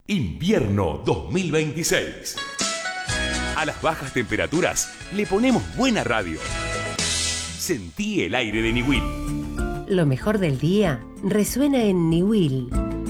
Invierno 2026. A las bajas temperaturas le ponemos buena radio. Sentí el aire de Niwil. Lo mejor del día resuena en Niwil.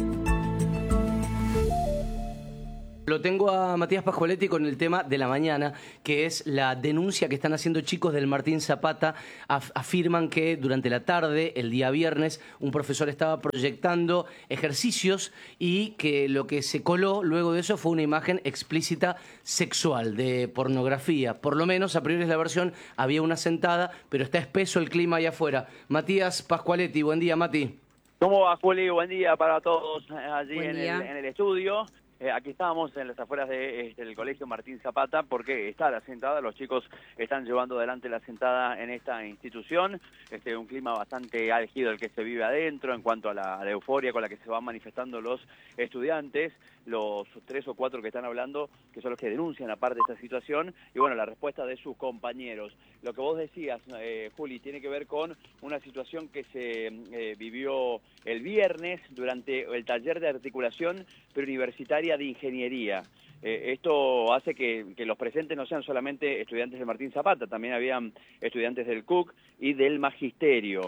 Lo tengo a Matías Pascualetti con el tema de la mañana, que es la denuncia que están haciendo chicos del Martín Zapata. Afirman que durante la tarde, el día viernes, un profesor estaba proyectando ejercicios y que lo que se coló luego de eso fue una imagen explícita sexual, de pornografía. Por lo menos, a priori es la versión, había una sentada, pero está espeso el clima allá afuera. Matías Pascualetti, buen día, Mati. ¿Cómo va, Juli? Buen día para todos allí Buen en día. el estudio. Aquí estamos en las afueras del Colegio Martín Zapata porque está la sentada, los chicos están llevando adelante la sentada en esta institución. Un clima bastante álgido el que se vive adentro en cuanto a la euforia con la que se van manifestando los estudiantes, los 3 o 4 que están hablando, que son los que denuncian aparte de esta situación, y bueno, la respuesta de sus compañeros. Lo que vos decías, Juli, tiene que ver con una situación que se vivió el viernes durante el taller de articulación preuniversitaria de ingeniería. Esto hace que los presentes no sean solamente estudiantes de Martín Zapata, también habían estudiantes del CUC y del Magisterio,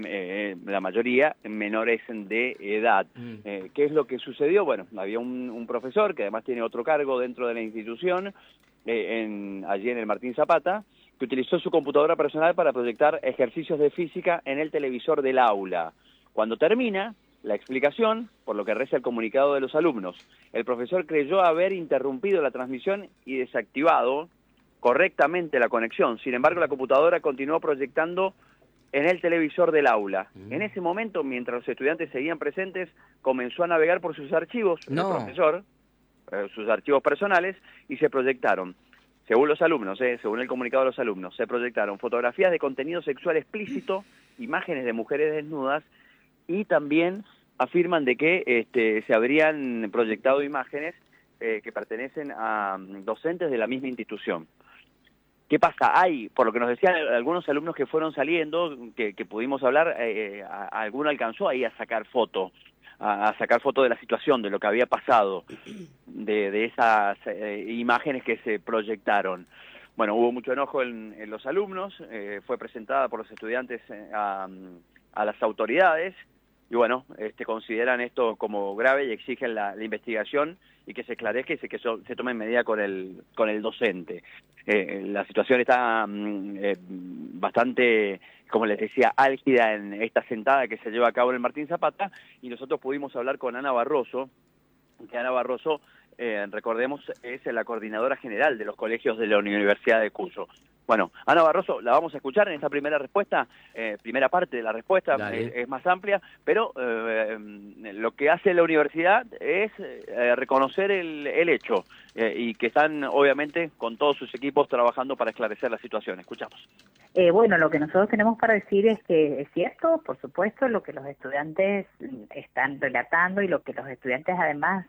la mayoría menores de edad. ¿Qué es lo que sucedió? Bueno, había un profesor que además tiene otro cargo dentro de la institución, allí en el Martín Zapata, que utilizó su computadora personal para proyectar ejercicios de física en el televisor del aula. Cuando termina la explicación, por lo que reza el comunicado de los alumnos, el profesor creyó haber interrumpido la transmisión y desactivado correctamente la conexión. Sin embargo, la computadora continuó proyectando en el televisor del aula. En ese momento, mientras los estudiantes seguían presentes, comenzó a navegar por sus archivos, el profesor, sus archivos personales, y se proyectaron. Según los alumnos, según el comunicado de los alumnos, se proyectaron fotografías de contenido sexual explícito, imágenes de mujeres desnudas, y también afirman de que se habrían proyectado imágenes que pertenecen a docentes de la misma institución. ¿Qué pasa? Hay, por lo que nos decían algunos alumnos que fueron saliendo, que pudimos hablar, alguno alcanzó ahí a sacar foto, a sacar foto de la situación, de lo que había pasado, de esas imágenes que se proyectaron. Bueno, hubo mucho enojo en los alumnos, fue presentada por los estudiantes a las autoridades, y bueno, consideran esto como grave y exigen la investigación y que se esclarezca y que se tome medida con el docente. La situación está bastante, como les decía, álgida en esta sentada que se lleva a cabo en el Martín Zapata, y nosotros pudimos hablar con Ana Barroso, que Ana Barroso, recordemos, es la coordinadora general de los colegios de la Universidad de Cuyo. Bueno, Ana Barroso, la vamos a escuchar en esta primera respuesta, primera parte de la respuesta, es más amplia, pero lo que hace la universidad es reconocer el hecho y que están, obviamente, con todos sus equipos trabajando para esclarecer la situación. Escuchamos. Bueno, lo que nosotros tenemos para decir es que es cierto, por supuesto, lo que los estudiantes están relatando y lo que los estudiantes además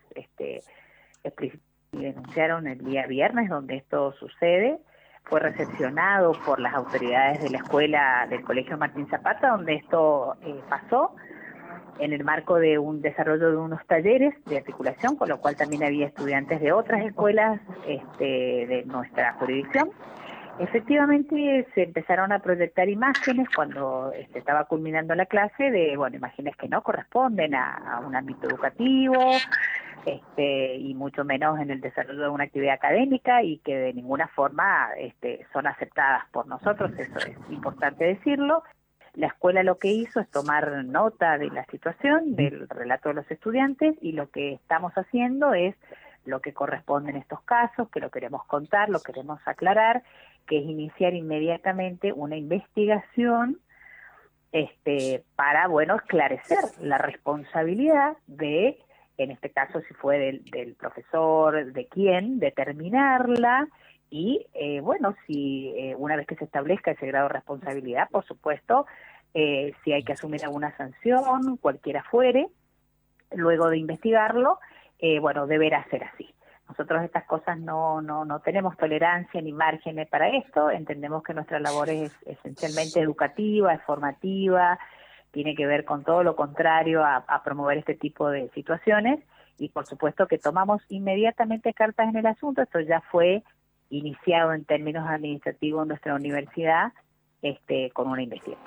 denunciaron el día viernes, donde esto sucede. Fue recepcionado por las autoridades de la escuela del Colegio Martín Zapata, donde esto pasó en el marco de un desarrollo de unos talleres de articulación, con lo cual también había estudiantes de otras escuelas de nuestra jurisdicción. Efectivamente, se empezaron a proyectar imágenes cuando estaba culminando la clase de, imágenes que no corresponden a un ámbito educativo, y mucho menos en el desarrollo de una actividad académica, y que de ninguna forma son aceptadas por nosotros, eso es importante decirlo. La escuela lo que hizo es tomar nota de la situación, del relato de los estudiantes, y lo que estamos haciendo es lo que corresponde en estos casos, que lo queremos contar, lo queremos aclarar, que es iniciar inmediatamente una investigación para, esclarecer la responsabilidad de, en este caso si fue del profesor, de quién, determinarla, y si una vez que se establezca ese grado de responsabilidad, por supuesto, si hay que asumir alguna sanción, cualquiera fuere, luego de investigarlo, deberá ser así. Nosotros estas cosas no tenemos tolerancia ni márgenes para esto, entendemos que nuestra labor es esencialmente educativa, es formativa, tiene que ver con todo lo contrario a promover este tipo de situaciones, y por supuesto que tomamos inmediatamente cartas en el asunto. Esto ya fue iniciado en términos administrativos en nuestra universidad con una investigación.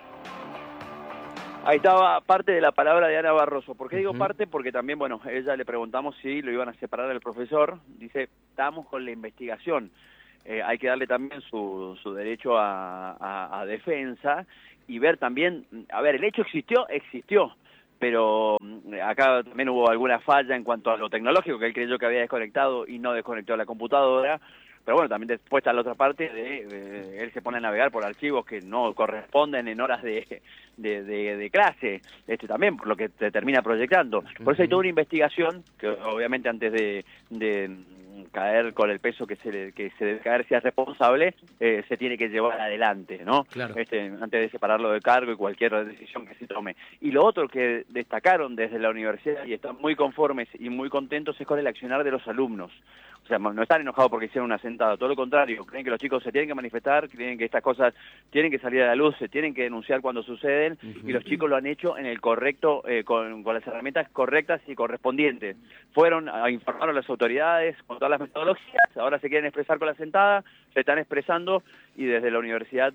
Ahí estaba parte de la palabra de Ana Barroso. ¿Por qué digo parte? Porque también, bueno, ella le preguntamos si lo iban a separar al profesor. Dice, estamos con la investigación. Hay que darle también su derecho a defensa y ver también, a ver, el hecho existió, pero acá también hubo alguna falla en cuanto a lo tecnológico, que él creyó que había desconectado y no desconectó la computadora. Pero bueno, también después está la otra parte él se pone a navegar por archivos que no corresponden en horas de clase, también por lo que te termina proyectando. Por eso hay toda una investigación que obviamente antes de caer con el peso que se debe caer si es responsable, se tiene que llevar adelante, ¿no? Claro. Antes de separarlo del cargo y cualquier decisión que se tome. Y lo otro que destacaron desde la universidad y están muy conformes y muy contentos es con el accionar de los alumnos. O sea, no están enojados porque hicieron una sentada, todo lo contrario, creen que los chicos se tienen que manifestar, creen que estas cosas tienen que salir a la luz, se tienen que denunciar cuando suceden, y los chicos lo han hecho en el correcto, con las herramientas correctas y correspondientes. Fueron a informar a las autoridades con todas las metodologías, ahora se quieren expresar con la sentada, se están expresando, y desde la universidad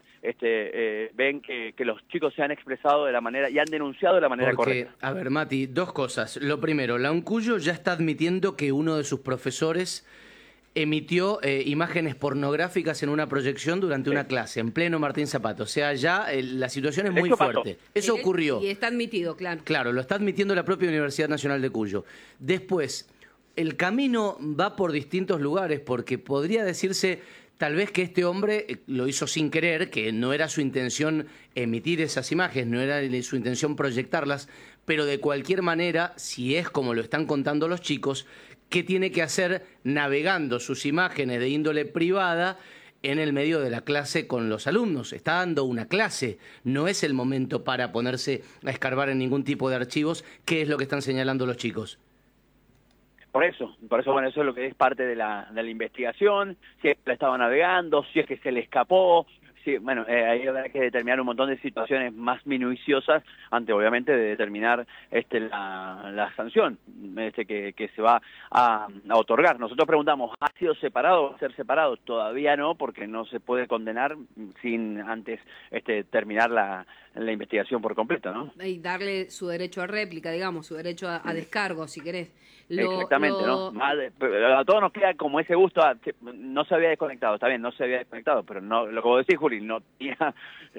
ven que los chicos se han expresado de la manera, y han denunciado de la manera correcta. A ver, Mati, dos cosas. Lo primero, la UNCUYO ya está admitiendo que uno de sus profesores emitió imágenes pornográficas en una proyección durante una clase, en pleno Martín Zapata. O sea, ya la situación es muy fuerte. Eso ocurrió. Y está admitido, claro. Claro, lo está admitiendo la propia Universidad Nacional de Cuyo. Después, el camino va por distintos lugares, porque podría decirse tal vez que este hombre lo hizo sin querer, que no era su intención emitir esas imágenes, no era su intención proyectarlas, pero de cualquier manera, si es como lo están contando los chicos, ¿qué tiene que hacer navegando sus imágenes de índole privada en el medio de la clase con los alumnos? Está dando una clase, no es el momento para ponerse a escarbar en ningún tipo de archivos, que es lo que están señalando los chicos. Por eso, bueno, eso es lo que es parte de la investigación, si es que la estaba navegando, si es que se le escapó. Sí, bueno, ahí habrá que determinar un montón de situaciones más minuciosas antes, obviamente, de determinar la sanción que se va a otorgar. Nosotros preguntamos, ¿ha sido separado o va a ser separado? Todavía no, porque no se puede condenar sin antes terminar la investigación por completo, ¿no? Y darle su derecho a réplica, digamos, su derecho a descargo, si querés. Exactamente, ¿no? A todos nos queda como ese gusto, no se había desconectado, está bien, no se había desconectado, pero no, lo que vos decís, Juli, no tenía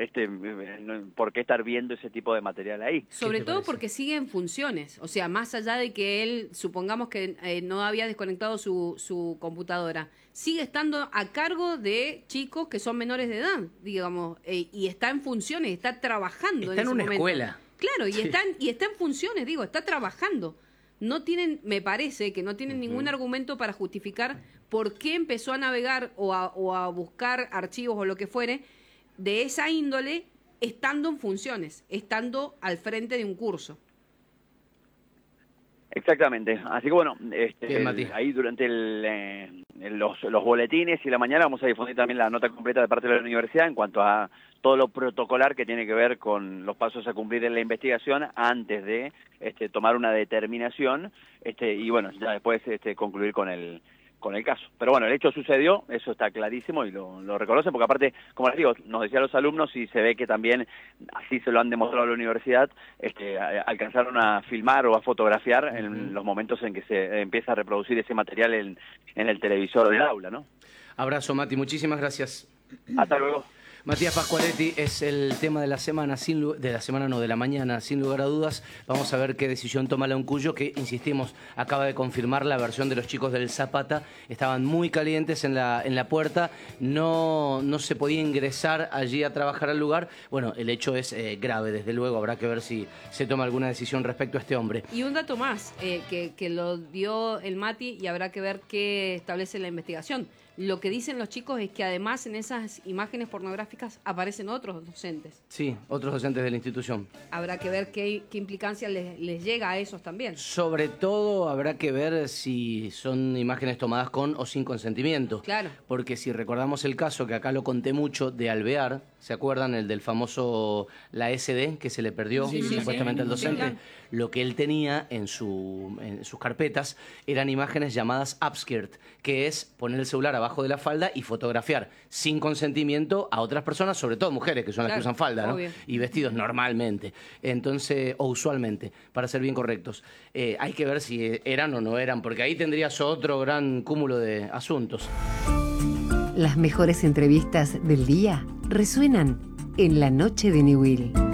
por qué estar viendo ese tipo de material ahí. Sobre todo porque sigue en funciones, o sea, más allá de que él, supongamos que no había desconectado su computadora, sigue estando a cargo de chicos que son menores de edad, digamos, y está en funciones, está trabajando está en una momento. Escuela. Claro, y está en funciones, digo, está trabajando. No tienen, me parece que no tienen ningún argumento para justificar por qué empezó a navegar o a buscar archivos o lo que fuere de esa índole estando en funciones, estando al frente de un curso. Exactamente, así que bueno, Bien, ahí durante los boletines y la mañana vamos a difundir también la nota completa de parte de la universidad en cuanto a todo lo protocolar que tiene que ver con los pasos a cumplir en la investigación antes de tomar una determinación y bueno, ya después concluir con el caso. Pero bueno, el hecho sucedió, eso está clarísimo y lo reconocen, porque aparte, como les digo, nos decían los alumnos y se ve que también, así se lo han demostrado a la universidad, alcanzaron a filmar o a fotografiar en los momentos en que se empieza a reproducir ese material en el televisor del aula, ¿no? Abrazo, Mati, muchísimas gracias. Hasta luego. Matías Pascualetti es el tema de la semana, de la mañana, sin lugar a dudas. Vamos a ver qué decisión toma la UNCUYO, que, insistimos, acaba de confirmar la versión de los chicos del Zapata. Estaban muy calientes en la puerta, no se podía ingresar allí a trabajar al lugar. Bueno, el hecho es grave, desde luego, habrá que ver si se toma alguna decisión respecto a este hombre. Y un dato más, que lo dio el Mati, y habrá que ver qué establece la investigación. Lo que dicen los chicos es que además en esas imágenes pornográficas aparecen otros docentes. Sí, otros docentes de la institución. Habrá que ver qué implicancia les llega a esos también. Sobre todo habrá que ver si son imágenes tomadas con o sin consentimiento. Claro. Porque si recordamos el caso, que acá lo conté mucho, de Alvear, ¿Se acuerdan? El del famoso, la SD, que se le perdió supuestamente al docente. Claro. Lo que él tenía en sus carpetas eran imágenes llamadas upskirt, que es poner el celular abajo de la falda y fotografiar sin consentimiento a otras personas, sobre todo mujeres, que son las que usan falda, ¿no? Obvio. Y vestidos normalmente, entonces, o usualmente, para ser bien correctos. Hay que ver si eran o no eran, porque ahí tendrías otro gran cúmulo de asuntos. Las mejores entrevistas del día resuenan en La Noche de Newell.